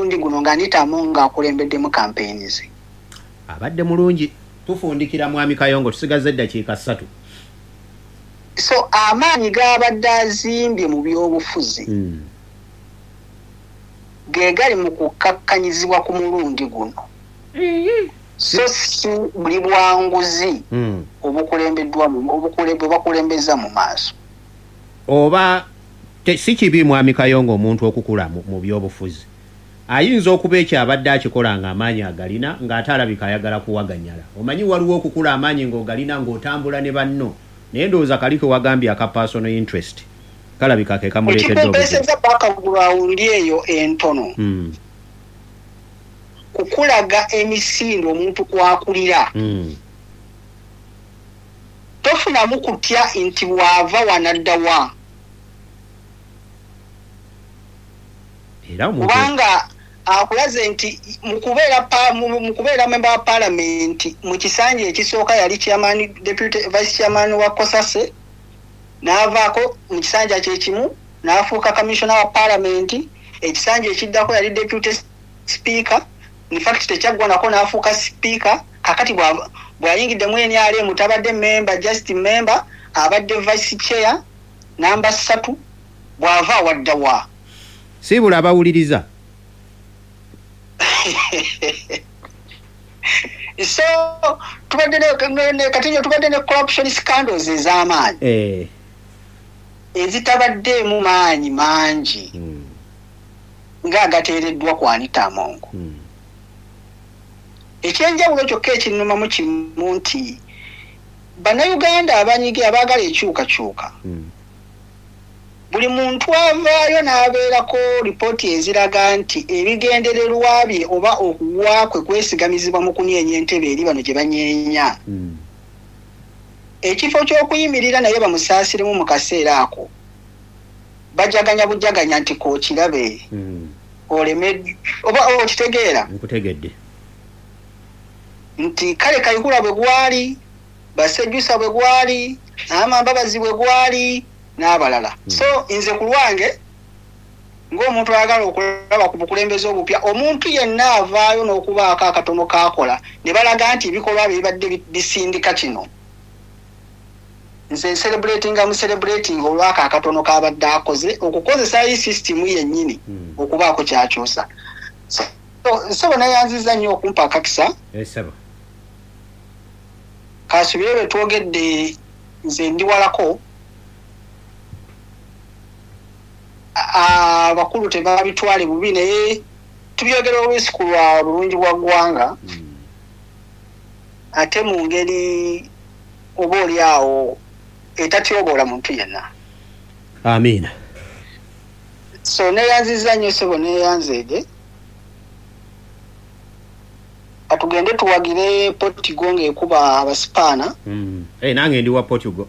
mulundi guno nga Anita Amongo akulembeddemu campaigns. Abadde mulungi. Tufundikira mwami Kayongo tusigaze eddakiika 3. So amaanyi g'abadde azimbye mu byobufuzi ge gali mu kukakkanyizibwa ku mulundi guno. So si buli bwanguzi obukulembeza mu maaso. Oba si kibi mwami Kayongo omuntu okukula mu byobufuzi. Ayinza okuba ekyabadde akikola nga amaanyi agalina ng'ate alabika ayagala kuwaganyala. Omanyi waliwo okukula amaanyi ng'ogalina ng'otambula ne banno. Naye ndowooza kaliko wagambye aka personal interest. Kalabika ke kamuleetedde obuzibu. Ekikumpeseza background eyo entono. Kukulaga emisindo omuntu kwakulira. Tofunamu kutya nti bw'ava wanaddawa. Kubanga akulaze nti mukubeera member wa parliament mu kisanja ekisooka yali chairman deputy vice chairman wa Kosase n'avaako mu kisanja kyekimu n'afuuka commissioner wa parliament, ekisanja ekiddako yali deputy speaker, in fact tekyaggwanako n'afuuka speaker. Kakati bw'ayingidde mu NRM tabadde member, just member, abadde vice chair namba 3 bw'ava waddawa. Sibula abawuliriza. So tubadde ne corruption scandals ez'amaanyi ezitabaddeemu maanyi mangi ng'agateereddwa ku Anita Amongo. Ekyenjawulo kyokka ekinnumamu kimu nti bannayuganda abanyige abaagala ekyukakyuka buli muntu avaayo n'abeerako lipooti eziraga nti ebigendererwa bye oba okuwa kwe kwesigamizibwa mu kunyeenya entebe eri bano gye banyeenya. Ekifo ky'okuyimirira naye bamusaasiremu mu kaseera ako bajaganya bujaganya nti kookirabe olemedde oba okitegeera. Nkutegedde. Nti kale Kayihura bwe gwali, Basejjusa bwe gwali, Amambabazi bwe gwali n'abalala. So nze ku lwange ng'omuntu ayagala okulaba ku bukulembeze obupya, omuntu yenna avaayo n'okubaako akatono k'akola ne balaga nti ebikolwa bibadde bisindika kino, nze celebrating olwako akatono k'abadde akoze okukozesa iyi system yennyini okubaako kyakyusa. So nayanziza nnyo okumpa akakisa. Kasubire bwe twogedde nze ndi walako. Abakulu tebabitwale bubi naye tubyogera oluusi ku lwa bulungi bwa ggwanga ate mu ngeri oba oli awo etatyoboola muntu yenna. Amiina. So neyanziza nnyo sebo neyanzeege atugende tuwagire Portugal ng'ekuba abasipaana. Nange ndi wa Portugal.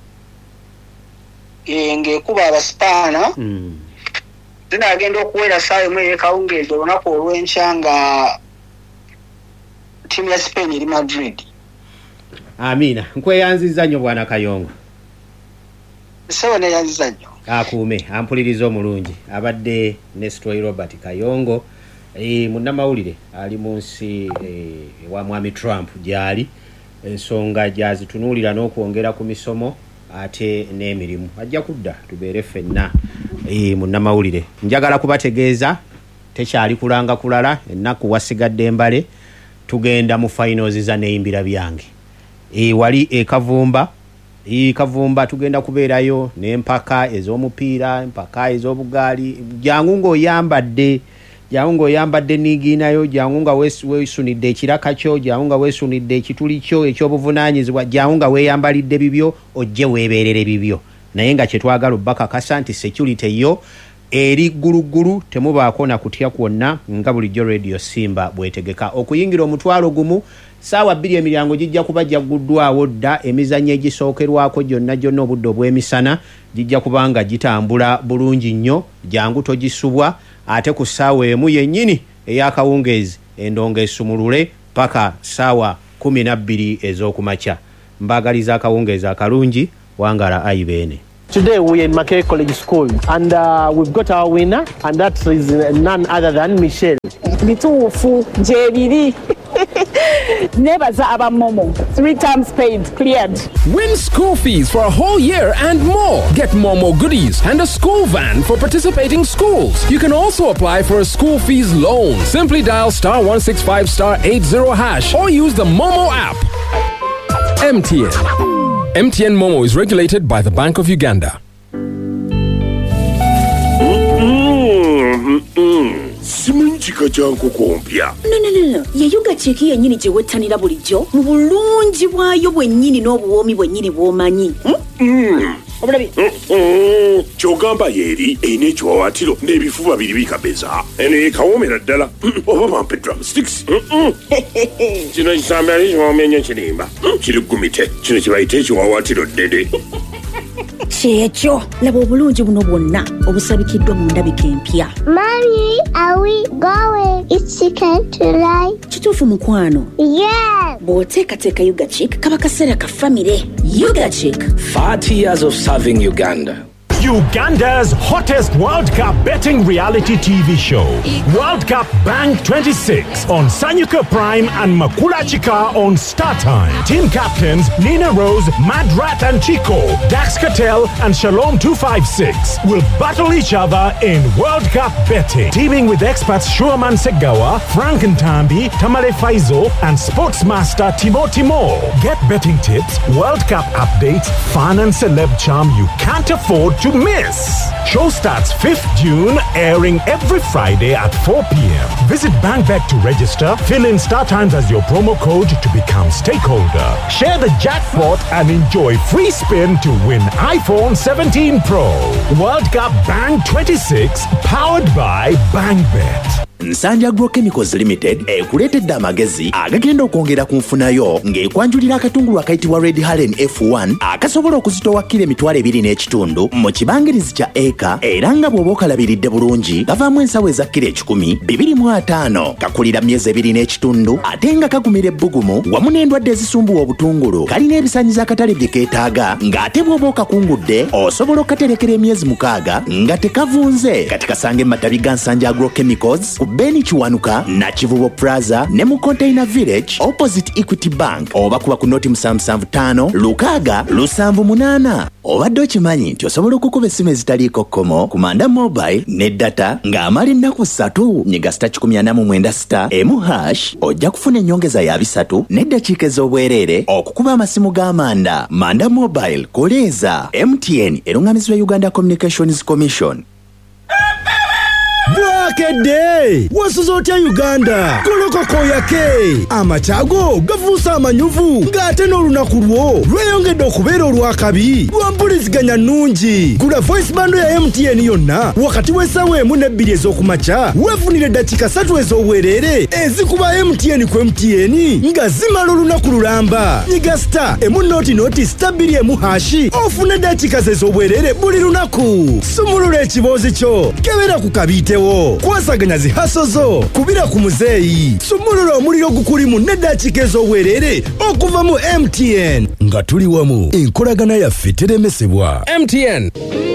Ng'ekuba abasipaana. Agenda okuwera ssaawa emu ey'ekawungeezi olunaku olw'enkya nga ttiimu ya Spain eri Madrid. Amiina. Nkweyanziza nnyo bwana Kayongo. Sebo neyanziza nnyo. Akuume ampuliriza omulungi abadde ne Stroy Robert Kayongo. Munnamawulire ali mu nsi ewa mwami Trump gyali ensonga gyazitunuulira n'okwongera ku misomo ate n'emirimu. Ajja kudda tubeere ffenna munnamawulire. Njagala kubategeeza tekyali kulanga kulala, ennaku wasigadde embale tugenda mu finals za neyimbira byange. Wali Kavumba tugenda kubeerayo n'empaka ez'omupiira, empaka ez'obugaali. Jangu ng'oyambadde niiginayo, jangu nga weesunidde ekiraka kyo, jangu nga weesunidde ekituli kyo ekyobuvunaanyizibwa, jangu nga weeyambalidde bibyo ojje weebeerere bibyo. Naye nga kyetwagala obbakakasa nti security yo eri gguluggulu, temubaako na kutya kwonna nga bulijjo Radio Simba bwetegeka okuyingira omutwalo gumu. Saawa 2 emiryango gijja kuba jagguddwawo dda. Emizannyo egisookerwako gyonna obudde obw'emisana gijja kubanga gitambula bulungi nnyo, jangu togisubwa. Ate ku ssaawa emu yennyini ey'akawungeezi endongo esumulule paka ssaawa 12 ez'okumakya. Mbagaliza akawungeezi akalungi. Wangala Aibene. Today we are in Makerere College School and we've got our winner, and that is none other than Michelle. bituufu gye biri. Nebaza aba Momo. 3 times paid, cleared. Win school fees for a whole year and more. Get Momo goodies and a school van for participating schools. You can also apply for a school fees loan. Simply dial *165*80# or use the Momo app. MTN. MTN Momo is regulated by the Bank of Uganda. Simunchika changu kompya. No. Yeyuga cheki yenyini gye wettanira bulijjo mu bulungi bwayo bwennyini n'obuwoomi bwennyini bw'omanyi. Obulabi. Kyogamba yeri eyina ekiwawaatiro n'ebifuba biri bikabeza. Eno ekawoomera ddala. Oba bampe drumsticks. Kino kisambe ali kiwoomenye kirimba. Kiri gumite. Kino kibayita ekiwawaatiro ddede. Kyekyo laba obulungi buno bwonna obusabikiddwa mu ndabika empya. Mommy, are we going? It's chicken tonight. Kituufu mukwano? Yes. Bw'oteekateeka Yuga Chick kaba kaseera ka famire. Yuga Chick. 30 years of serving Uganda. Uganda's hottest World Cup betting reality TV show, World Cup Bang 26 on Sanyuka Prime and Makula Chika on Star Time. Team captains Nina Rose, Mad Rat and Chico, Dax Cattell and Shalom 256 will battle each other in World Cup betting. Teaming with experts Shuaman Segawa, Frank Ntambi, Tamale Faizo and Sportsmaster Timo. Get betting tips, World Cup updates, fun and celeb charm you can't afford to miss. Show starts 5th June, airing every Friday at 4 p.m. Visit BankBet to register, fill in Star Times as your promo code to become stakeholder. Share the jackpot and enjoy free spin to win iPhone 17 Pro. World Cup Bang 26, powered by BankBet. Nsanja Agrochemicals Limited ekuleetedde amagezi agagenda okwongera ku nfunayo ng'ekwanjulira akatungulu akayitibwa Red Haren F1 akasobola okuzitowa kilo 2.5 mu kibangirizi kya eka era nga bw'oba okalabiridde bulungi gavaamu ensawo eza kilo 10 2.5 kakulira myezi 2.5 ate nga kagumira ebbugumu wamu n'endwadde ezisumbuwa obutungulu kalina ebisaanyizo akatale bye keetaaga ng'ate bw'oba okakungudde osobola okaterekera emyezi 6 nga tekavunze kati kasange matabi ga Nsanja Agrochemicals Beni Chiwanuka na Kivubo Plaza ne mu Container Village opposite Equity Bank oba kuba ku noti 775 Lukaga 778 obadde okimanyi nti osobola okukuba essimu ezitaliiko kkomo ku Manda Mobile ne data ng'amala ennaku 3 nyiga *146 ojja kufuna ennyongeza ya 3 n'eddakiika ez'obwereere okukuba amasimu g'amanda. Manda Mobile koleeza MTN erungamizibwa Uganda Communications Commission. Bwakedde wasuza otya Uganda kolokoko yake amachago gavuusa amanyuvu ng'ate n'olunaku lwo lweyongedde okubeera olwakabi lwampuliziganya nnungi. Gula voice bando ya MTN yonna wakati w'essaawa 1 ne 2 ez'okumakya weefunire eddakiika 3 ez'obwereere ezikuba MTN ku MTN nga zimala olunaku lulamba. Nyiga star *2 ofune eddakiika ez'obwereere buli lunaku. Sumulula ekiboozi kyo kebera ku kabitewo kwasaganya zihaso zo kubira ku muzeeyi. Sumulula omuliro gukulimu n'eddakiika ez'obwereere okuva mu MTN nga tuli wamu enkolagana yaffe teremesebwa. MTN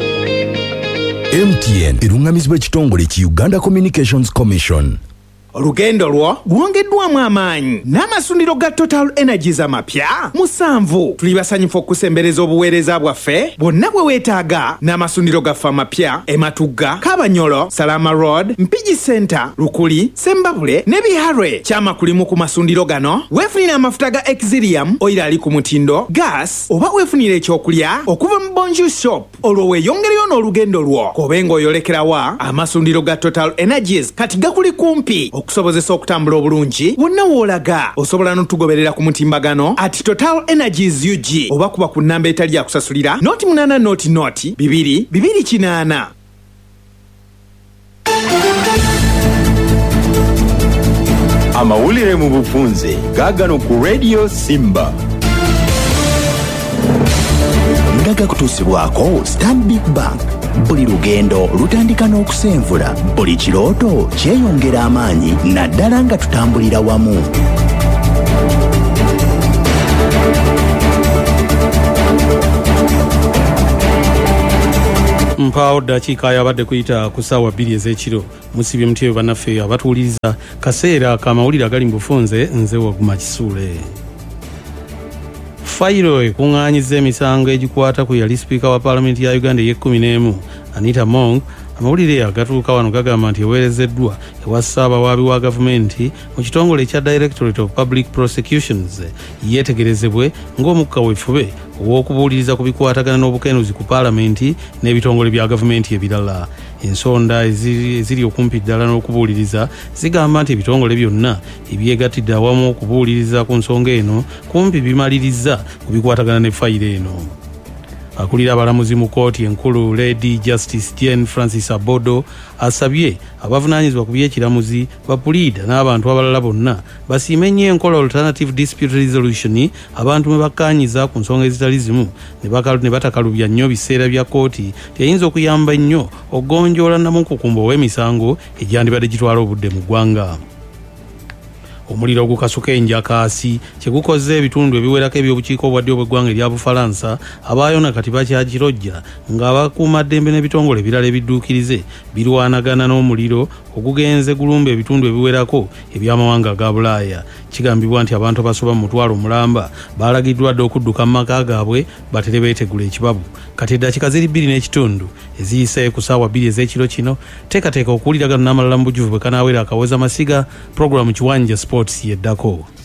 erungamizibwa ekitongole ki Uganda Communications Commission. Olugendo lwo lwongeddwamu amaanyi n'amasundiro ga Total Energies amapya 7. Tuli basanyufu okusembereza obuweereza bwaffe bwonna bwe weetaaga n'amasundiro gaffe amapya Ematugga, Kabanyolo, Salama Road, Mpigi Center, Lukuli, Sembabule ne Biharwe. Kyama kulimu ku masundiro gano weefunira amafuta ga Exilium oil ali ku mutindo, gas oba weefunira ekyokulya okuva mu Bonjour Shop. Olwo weeyongereyo n'olugendo lwo kobenga oyolekerawa amasundiro ga Total Energies kati gakuli kumpi okusobozesa okutambula obulungi wonna woolaga. Osobola n'otugoberera ku mutimbagano at Total Energies UG oba kuba ku nnamba etali ya kusasulira noti 8 noti 228. Amawulire mu bufunze gaagano ku Radio Simba ngaga kutuusibwako Stanbic Bank. Buli lugendo lutandika n'okusenvula, buli kirooto kyeyongera amaanyi naddala nga tutambulira wamu. mpaawo ddakiika yabadde kuyita ku ssaawa 2 ez'ekiro musibye mutyeyo bannaffe abatuwuliriza kaseera kamawulire agali mu bufunze nze Waguma Kisuule. Fayiro ekuŋŋaanyizza emisango egikwata ku yali sipiika wa paalamenti ya Uganda ey'e11 Anita Among. Amawulire agatuuka wano gagamba nti eweerezeddwa ewa ssaabawaabi wa gavumenti mu kitongole ekya Directorate of Public Prosecutions yeetegerezebwe ng'omukka wefube ow'okubuuliriza ku bikwatagana n'obukenuzi ku paalamenti n'ebitongole bya gavumenti ebirala. Ensonda eziri okumpi ddala n'okubuuliriza zigamba nti ebitongole byonna ebyegattidde awamu okubuuliriza ku nsonga eno kumpi bimaliriza ku bikwatagana ne fayiro eno. Akulira abalamuzi mu kooti enkulu Lady Justice Jane Francis Abodo asabye abavunaanyizibwa ku by'ekiramuzi bapuliida n'abantu abalala bonna basiime nnyo enkola alternative dispute resolution abantu mwe bakkaanyiza ku nsonga ezitali zimu ne batakalubya nnyo biseera bya kooti teyinza okuyamba nnyo okugonjoola namunkukumbo w'emisango egyandibadde gitwala obudde mu ggwanga. Omuliro ogukasuka enjakaasi kyegukoze ebitundu ebiwerako ebyobukiiko obwadde obw'eggwanga erya Bufalansa abaayona kati bakyagirojja ng'abakuumaddembe n'ebitongole ebirala ebidduukirize birwanagana n'omuliro ogugenze gulumba ebitundu ebiwerako eby'amawanga ga Bulaaya. Kigambibwa nti abantu abasoba mu mutwalo mulamba baalagiddwa dde okudduka mu maka gaabwe batere beetegula ekibabu. Kati eddakiika ziri 2.5 eziyise ku ssaawa 2 ez'ekiro kino teekateeka okuwuliragana n'amalala mu bujjuvu bwe kanaawera akaweza masiga puroguramu Kiwanja Sports yeddako.